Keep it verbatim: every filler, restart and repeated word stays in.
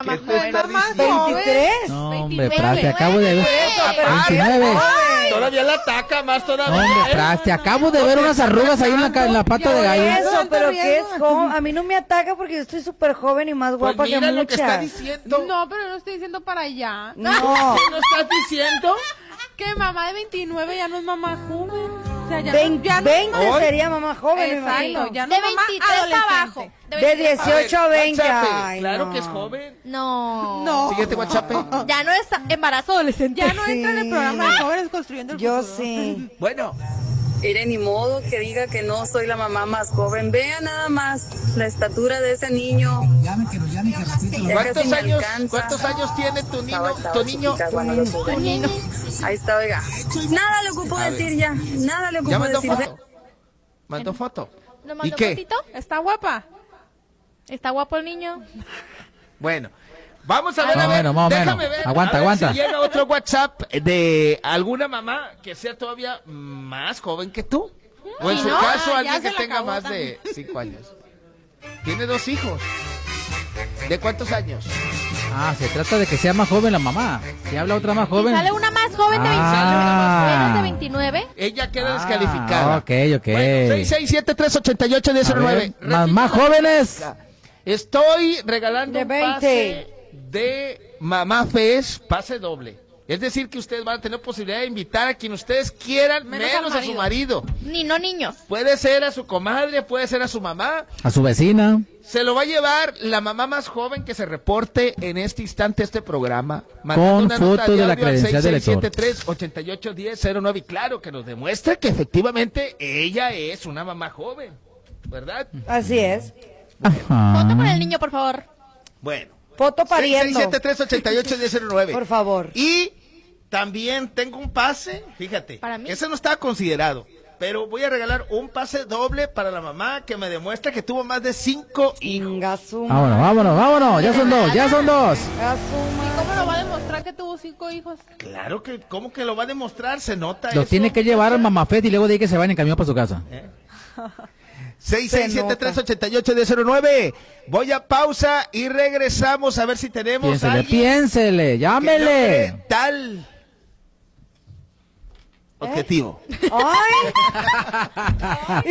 mamá ¿Qué te está joven. diciendo? ¿veintitrés? No, hombre, veintinueve. Pras, te acabo de ver. veintinueve. Todavía la ataca más todavía. No, hombre, Pras, te acabo de ver unas arrugas ahí en la, ca- en la pata de gallo. Eso, No, pero está ¿qué es riendo. joven? A mí no me ataca porque yo estoy súper joven y más Pues guapa mira que lo que está muchas. diciendo. No, pero no estoy diciendo para allá. No. ¿Qué no estás diciendo? Que mamá de veintinueve ya no es mamá joven. O sea, ya Vein- no, ya no veinte Hoy- sería mamá joven, me Exacto, imagino. ya no De mamá veintitrés para adolescente. abajo. De dieciocho a veinte. WhatsApp, Ay, claro no. que es joven. No. No. Siguiente WhatsApp. Ya no es embarazo adolescente. Ya no Sí. entra en el programa de jóvenes construyendo el Yo futuro. sí. Bueno, Mire, ni modo que diga que no soy la mamá más joven. Vea nada más la estatura de ese niño. Ya ¿cuántos casi me años, alcanza. ¿cuántos años tiene tu niño? Estaba- estaba Tu niño. chiquita cuando lo tuve. Ahí está, oiga. Nada le ocupo A ver. decir ya. Nada le Ya ocupo mandó decir. foto. Mandó foto. ¿Lo ¿Y mandó qué? fotito? Está guapa. ¿Está guapo el niño? Bueno, vamos a ver, Más a o ver, menos, más o déjame menos. ver. Aguanta, a ver aguanta. Si llega otro WhatsApp de alguna mamá que sea todavía más joven que tú. O en Si su no, caso, ah, alguien ya que se la tenga acabó más de cinco años. Tiene dos hijos. ¿De cuántos años? Ah, se trata de que sea más joven la mamá. Si habla otra más joven. ¿Sale una más joven de Ah. veintinueve? ¿Menos de veintinueve? Ella queda Ah, descalificada. ok, ok. Bueno, seis seis siete tres ocho ocho uno cero A nueve. ver, más, más jóvenes. Estoy regalando De un veinte. pase de Mamá Fest, pase doble. Es decir, que ustedes van a tener posibilidad de invitar a quien ustedes quieran, Menos menos, al a su marido. Ni no niños. Puede ser a su comadre, puede ser a su mamá. A su vecina. Se lo va a llevar la mamá más joven que se reporte en este instante a este programa. Con foto de la credencial del lector. seis seis siete tres ocho ocho uno cero nueve. Y claro, que nos demuestre que efectivamente ella es una mamá joven. ¿Verdad? Así es. Ajá. Foto con el niño, por favor. Bueno. Foto seis pariendo. seis siete tres ocho ocho uno cero nueve. Por favor. Y también tengo un pase, fíjate, ¿Para mí? ese no estaba considerado, pero voy a regalar un pase doble para la mamá que me demuestra que tuvo más de cinco hijos. Ingasu. Vámonos, vámonos, vámonos. Ya son dos, ya son dos. ¿Y cómo lo va a demostrar que tuvo cinco hijos? Claro que, ¿cómo que lo va a demostrar? Se nota Los eso. tiene que llevar al mamafet y luego de ahí que se vayan en camión para su casa. seis seis siete tres ocho ocho uno cero nueve. Voy a pausa y regresamos a ver si tenemos a Piénsele, alguien piénsele, que llámele. logre tal objetivo. Ay.